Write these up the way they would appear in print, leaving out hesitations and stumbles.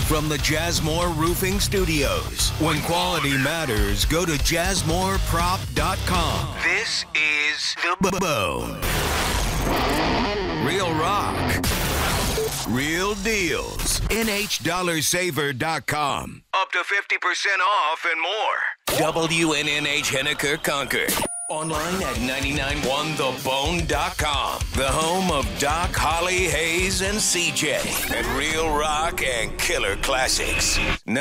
from the Jazzmore Roofing Studios. When quality matters, go to jazzmoreprop.com. This is The Bone. Real rock. Real deals. NHDollarSaver.com. Up to 50% off and more. WNNH Henniker Concord. Online at 991thebone.com. The home of Doc, Holly, Hayes, and CJ. And real rock and killer classics.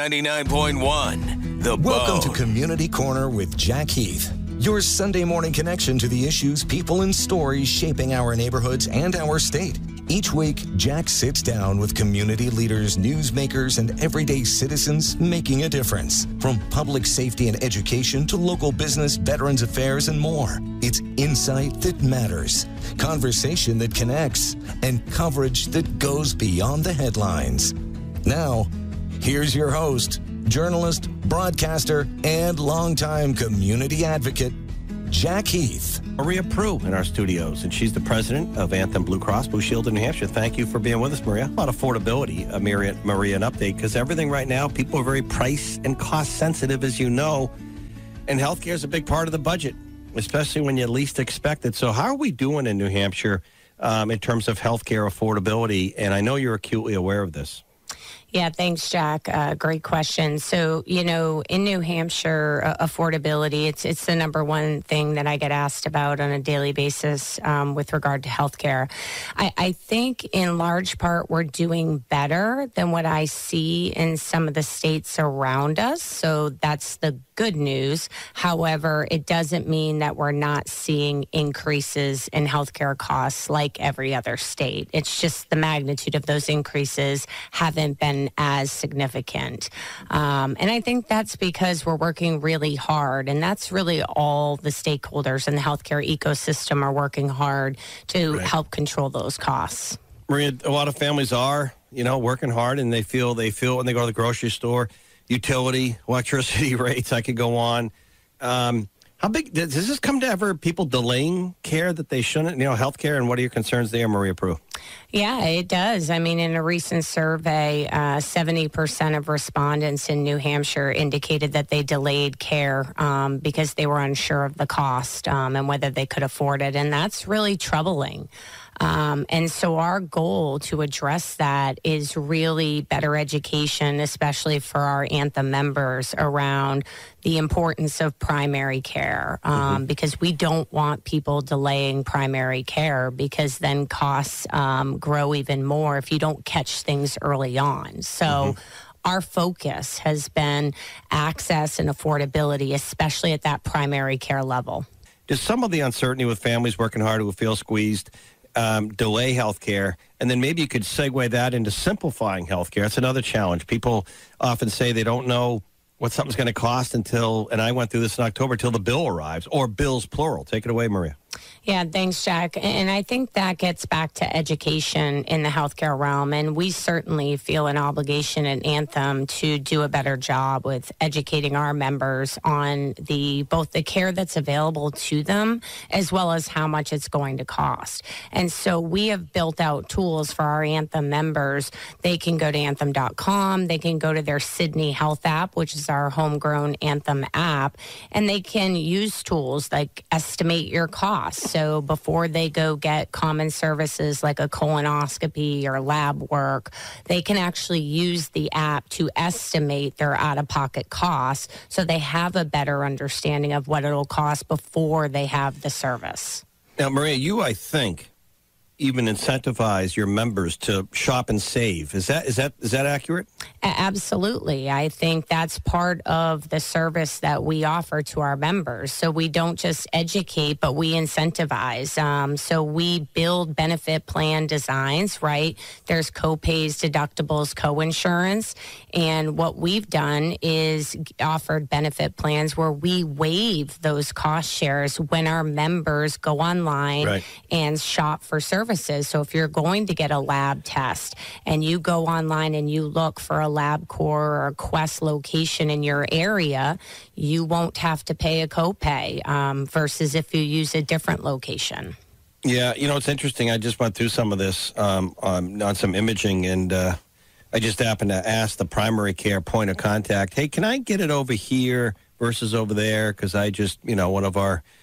99.1 The Bone. Welcome to Community Corner with Jack Heath. Your Sunday morning connection to the issues, people, and stories shaping our neighborhoods and our state. Each week, Jack sits down with community leaders, newsmakers, and everyday citizens making a difference. From public safety and education to local business, veterans affairs, and more. It's insight that matters, conversation that connects, and coverage that goes beyond the headlines. Now, here's your host, journalist, broadcaster, and longtime community advocate, Jack Heath. Maria Prue in our studios, and she's the president of Anthem Blue Cross Blue Shield in New Hampshire. Thank you for being with us, Maria. About affordability, Maria, an update, because everything right now, people are very price and cost sensitive, as you know, and healthcare is a big part of the budget, especially when you least expect it. So how are we doing in New Hampshire in terms of healthcare affordability? And I know you're acutely aware of this. Yeah, thanks, Jack. Great question. So, you know, in New Hampshire, affordability, it's the number one thing that I get asked about on a daily basis with regard to healthcare. I think in large part we're doing better than what I see in some of the states around us. So that's the good news. However, it doesn't mean that we're not seeing increases in healthcare costs like every other state. It's just the magnitude of those increases haven't been as significant. And I think that's because we're working really hard, and that's really all the stakeholders in the healthcare ecosystem are working hard to help control those costs. Maria, a lot of families are, working hard, and they feel when they go to the grocery store, utility, electricity rates, I could go on. How big, does this come to ever people delaying care that they shouldn't, health care, and what are your concerns there, Maria Prue? Yeah, it does. I mean, in a recent survey, 70% of respondents in New Hampshire indicated that they delayed care because they were unsure of the cost and whether they could afford it. And that's really troubling. And so our goal to address that is really better education, especially for our Anthem members, around the importance of primary care, because we don't want people delaying primary care, because then costs grow even more if you don't catch things early on. So our focus has been access and affordability, especially at that primary care level. Does some of the uncertainty with families working hard who feel squeezed delay health care? And then maybe you could segue that into simplifying health care. That's another challenge. People often say they don't know what something's going to cost until, and I went through this in October, till the bill arrives, or bills plural. Take it away, Maria. Yeah, thanks, Jack. And I think that gets back to education in the healthcare realm. And we certainly feel an obligation at Anthem to do a better job with educating our members on both the care that's available to them, as well as how much it's going to cost. And so we have built out tools for our Anthem members. They can go to anthem.com. They can go to their Sydney Health app, which is our homegrown Anthem app, and they can use tools like estimate your costs. So before they go get common services like a colonoscopy or lab work, they can actually use the app to estimate their out-of-pocket costs, so they have a better understanding of what it'll cost before they have the service. Now, Maria, you, I think, even incentivize your members to shop and save. Is that accurate? Absolutely. I think that's part of the service that we offer to our members. So we don't just educate, but we incentivize. So we build benefit plan designs, right? There's co-pays, deductibles, co-insurance. And what we've done is offered benefit plans where we waive those cost shares when our members go online and shop for services. So if you're going to get a lab test and you go online and you look for a LabCorp or a Quest location in your area, you won't have to pay a copay versus if you use a different location. Yeah, it's interesting. I just went through some of this on some imaging, and I just happened to ask the primary care point of contact, hey, can I get it over here versus over there? Because I just, one of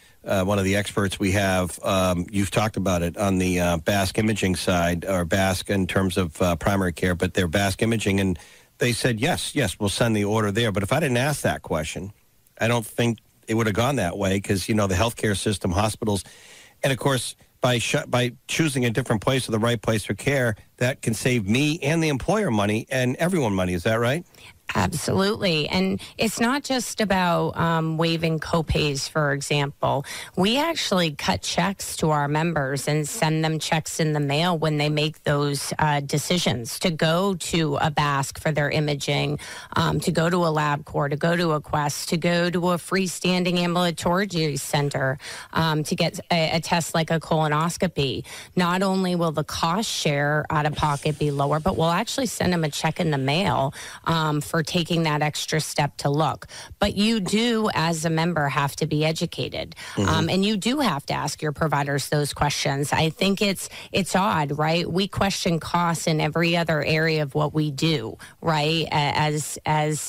the experts we have, you've talked about it on the Basque Imaging side, or Basque in terms of primary care, but they're Basque Imaging, and they said, yes, we'll send the order there. But if I didn't ask that question, I don't think it would have gone that way because, the healthcare system, hospitals, and of course, by choosing a different place or the right place for care, that can save me and the employer money and everyone money. Is that right? Absolutely. And it's not just about waiving copays, for example. We actually cut checks to our members and send them checks in the mail when they make those decisions to go to a Basque for their imaging, to go to a LabCorp, to go to a Quest, to go to a freestanding ambulatory center to get a test like a colonoscopy. Not only will the cost share out of pocket be lower, but we'll actually send them a check in the mail for taking that extra step to look. But you do, as a member, have to be educated. And you do have to ask your providers those questions. I think it's odd, right? We question costs in every other area of what we do, right, as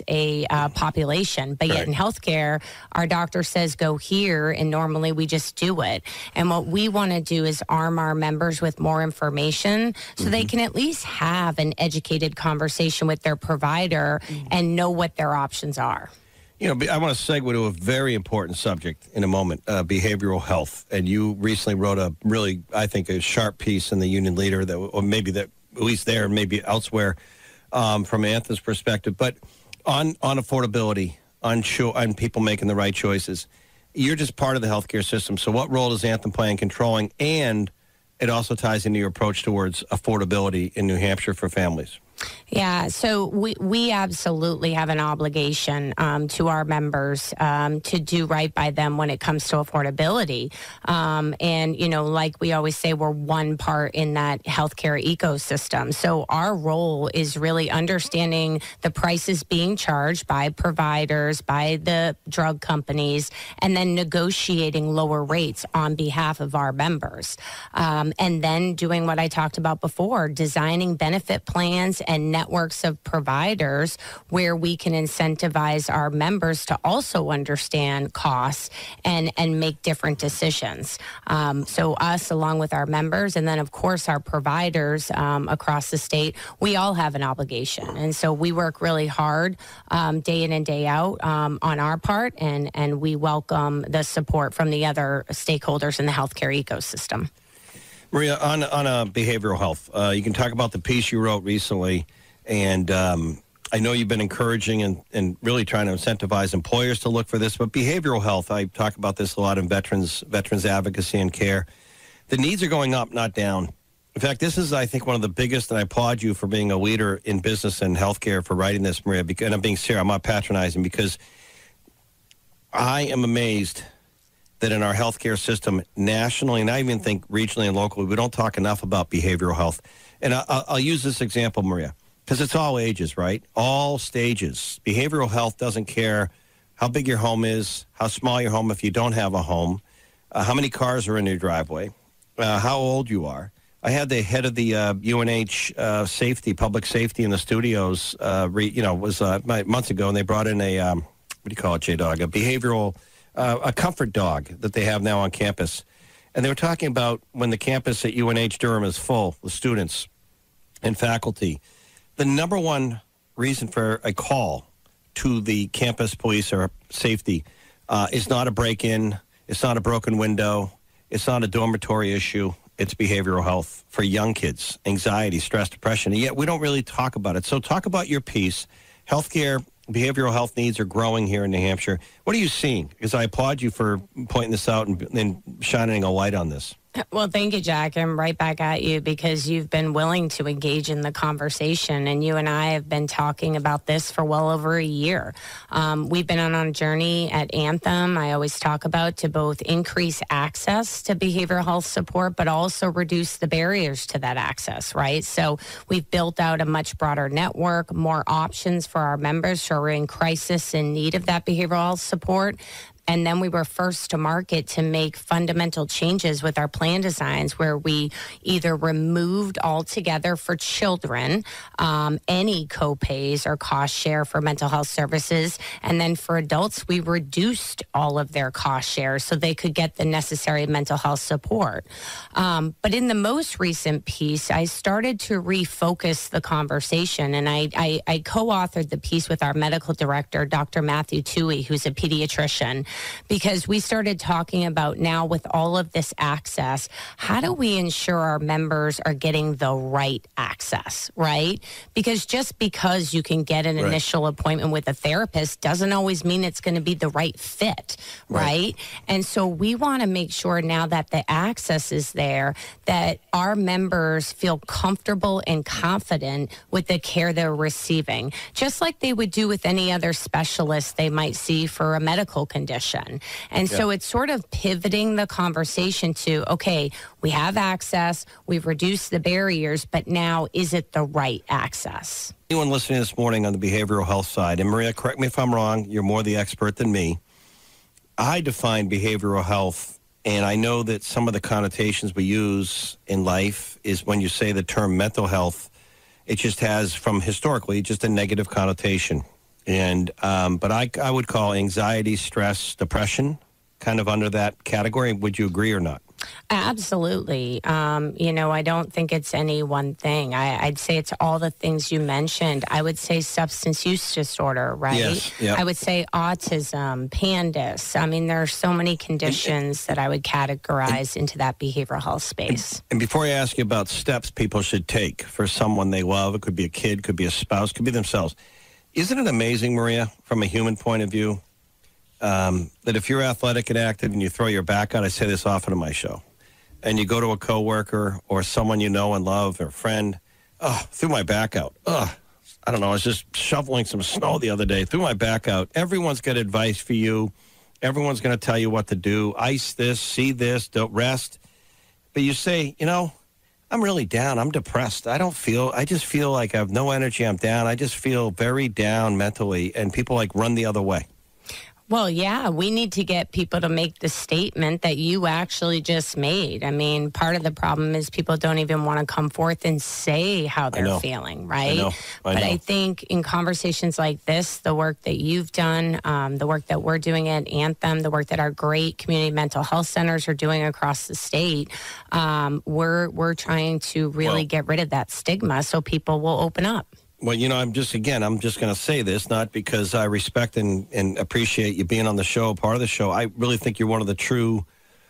a population. But yet in healthcare, our doctor says go here, and normally we just do it. And what we want to do is arm our members with more information so they can at least have an educated conversation with their provider and know what their options are. I want to segue to a very important subject in a moment, behavioral health. And you recently wrote a really, I think, a sharp piece in the Union Leader that, or maybe that at least there, maybe elsewhere, from Anthem's perspective. But on affordability, on people making the right choices, you're just part of the healthcare system. So what role does Anthem play in controlling? And it also ties into your approach towards affordability in New Hampshire for families. Yeah, so we absolutely have an obligation to our members to do right by them when it comes to affordability. And, like we always say, we're one part in that healthcare ecosystem. So our role is really understanding the prices being charged by providers, by the drug companies, and then negotiating lower rates on behalf of our members. And then doing what I talked about before, designing benefit plans and networks of providers where we can incentivize our members to also understand costs and make different decisions. So us, along with our members, and then, of course, our providers across the state, we all have an obligation. And so we work really hard day in and day out on our part, and we welcome the support from the other stakeholders in the healthcare ecosystem. Maria, on behavioral health, you can talk about the piece you wrote recently, and I know you've been encouraging and really trying to incentivize employers to look for this, but behavioral health, I talk about this a lot in veterans advocacy and care. The needs are going up, not down. In fact, this is, I think, one of the biggest, and I applaud you for being a leader in business and healthcare for writing this, Maria, and I'm being serious, I'm not patronizing, because I am amazed that in our healthcare system nationally, and I even think regionally and locally, we don't talk enough about behavioral health. And I'll use this example, Maria, because it's all ages, right? All stages. Behavioral health doesn't care how big your home is, how small your home if you don't have a home, how many cars are in your driveway, how old you are. I had the head of the UNH public safety in the studios, months ago, and they brought in a, what do you call it, J-Dog, a behavioral a comfort dog that they have now on campus. And they were talking about when the campus at UNH Durham is full with students and faculty, the number one reason for a call to the campus police or safety is not a break-in, it's not a broken window, it's not a dormitory issue, it's behavioral health for young kids, anxiety, stress, depression, and yet we don't really talk about it. So talk about your piece. Healthcare, behavioral health needs are growing here in New Hampshire. What are you seeing? Because I applaud you for pointing this out and shining a light on this. Well, thank you, Jack. I'm right back at you because you've been willing to engage in the conversation, and you and I have been talking about this for well over a year. We've been on a journey at Anthem, I always talk about, to both increase access to behavioral health support, but also reduce the barriers to that access, right? So we've built out a much broader network, more options for our members who are in crisis in need of that behavioral health support. And then we were first to market to make fundamental changes with our plan designs where we either removed altogether for children any copays or cost share for mental health services. And then for adults, we reduced all of their cost shares so they could get the necessary mental health support. But in the most recent piece, I started to refocus the conversation, and I co-authored the piece with our medical director, Dr. Matthew Toohey, who's a pediatrician, because we started talking about now with all of this access, how do we ensure our members are getting the right access, right? Because just because you can get an initial appointment with a therapist doesn't always mean it's going to be the right fit, right? And so we want to make sure now that the access is there, that our members feel comfortable and confident with the care they're receiving, just like they would do with any other specialist they might see for a medical condition. And so it's sort of pivoting the conversation to, okay, we have access, we've reduced the barriers, but now is it the right access? Anyone listening this morning on the behavioral health side, and Maria, correct me if I'm wrong, you're more the expert than me. I define behavioral health, and I know that some of the connotations we use in life is when you say the term mental health, it just has, from historically, just a negative connotation. And but I would call anxiety, stress, depression kind of under that category. Would you agree or not? Absolutely. I don't think it's any one thing. I'd say it's all the things you mentioned. I would say substance use disorder, right? Yes. Yep. I would say autism, PANDAS. I mean, there are so many conditions that I would categorize into that behavioral health space. And before I ask you about steps people should take for someone they love, it could be a kid, could be a spouse, could be themselves. Isn't it amazing, Maria, from a human point of view, that if you're athletic and active and you throw your back out, I say this often on my show, and you go to a coworker or someone you know and love or a friend, threw my back out. I don't know, I was just shoveling some snow the other day, threw my back out. Everyone's got advice for you. Everyone's going to tell you what to do. Ice this, see this, don't rest. But you say, I'm really down. I'm depressed. I just feel like I have no energy. I'm down. I just feel very down mentally. And people run the other way. Well, yeah, we need to get people to make the statement that you actually just made. I mean, part of the problem is people don't even want to come forth and say how they're feeling, right? I know. I think in conversations like this, the work that you've done, the work that we're doing at Anthem, the work that our great community mental health centers are doing across the state, we're trying to really get rid of that stigma so people will open up. Well, I'm just going to say this, not because I respect and appreciate you being on the show, part of the show. I really think you're one of the true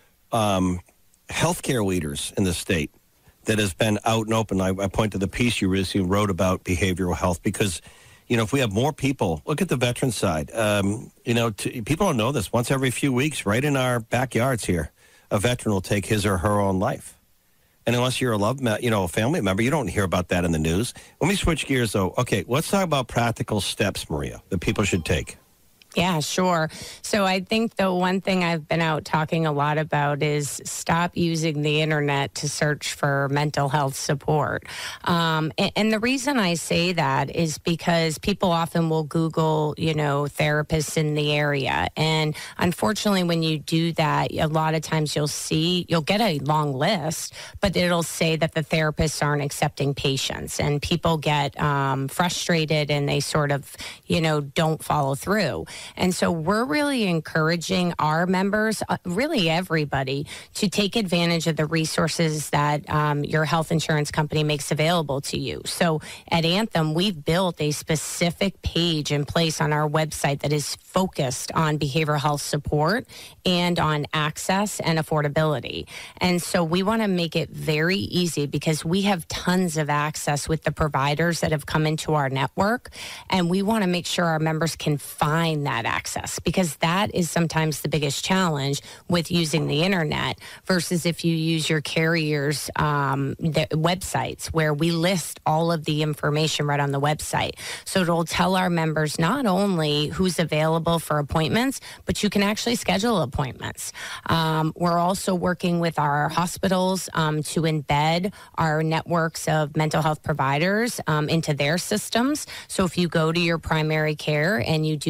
healthcare leaders in the state that has been out and open. I point to the piece you recently wrote about behavioral health because, if we have more people, look at the veteran side. People don't know this. Once every few weeks, right in our backyards here, a veteran will take his or her own life. And unless you're a family member, you don't hear about that in the news. Let me switch gears, though. Okay, let's talk about practical steps, Maria, that people should take. Yeah, sure. So I think the one thing I've been out talking a lot about is stop using the internet to search for mental health support. And the reason I say that is because people often will Google, therapists in the area. And unfortunately, when you do that, a lot of times you'll get a long list, but it'll say that the therapists aren't accepting patients. And people get frustrated and they sort of, don't follow through. And so we're really encouraging our members, really everybody, to take advantage of the resources that your health insurance company makes available to you. So at Anthem, we've built a specific page in place on our website that is focused on behavioral health support and on access and affordability. And so we want to make it very easy because we have tons of access with the providers that have come into our network. And we want to make sure our members can find that access because that is sometimes the biggest challenge with using the internet versus if you use your carrier's websites where we list all of the information right on the website. So it'll tell our members not only who's available for appointments, but you can actually schedule appointments. We're also working with our hospitals to embed our networks of mental health providers into their systems. So if you go to your primary care and you do need mental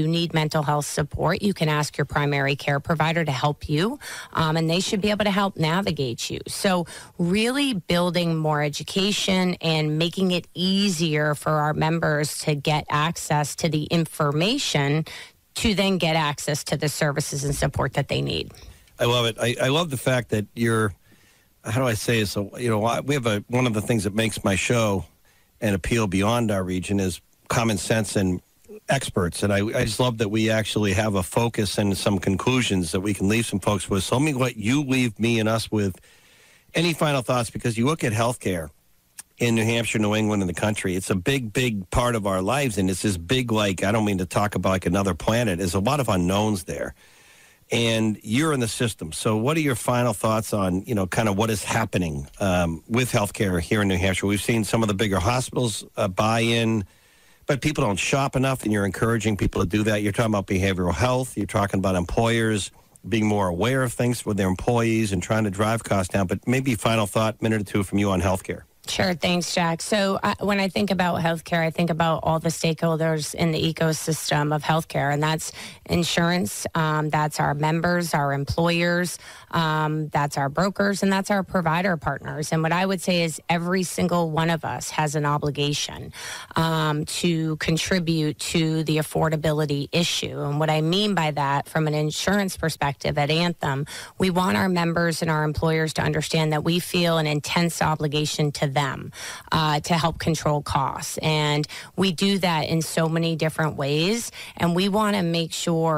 mental health support, you can ask your primary care provider to help you, and they should be able to help navigate you. So really building more education and making it easier for our members to get access to the information to then get access to the services and support that they need. I love it. I love the fact that you're, how do I say it? So, you know, we have one of the things that makes my show and appeal beyond our region is common sense and experts. And I just love that we actually have a focus and some conclusions that we can leave some folks with. So let me let you leave me and us with any final thoughts, because you look at healthcare in New Hampshire, New England, and the country. It's a big, big part of our lives, and it's this big, like, I don't mean to talk about like another planet. There's a lot of unknowns there, and you're in the system. So what are your final thoughts on, you know, kind of what is happening with healthcare here in New Hampshire? We've seen some of the bigger hospitals buy in, but people don't shop enough, and you're encouraging people to do that. You're talking about behavioral health. You're talking about employers being more aware of things with their employees and trying to drive costs down. But maybe final thought, minute or two from you on healthcare. Sure. Thanks, Jack. So when I think about healthcare, I think about all the stakeholders in the ecosystem of healthcare, and that's insurance, that's our members, our employers, that's our brokers, and that's our provider partners. And what I would say is every single one of us has an obligation to contribute to the affordability issue. And what I mean by that, from an insurance perspective at Anthem, we want our members and our employers to understand that we feel an intense obligation to them to help control costs. And we do that in so many different ways. And we want to make sure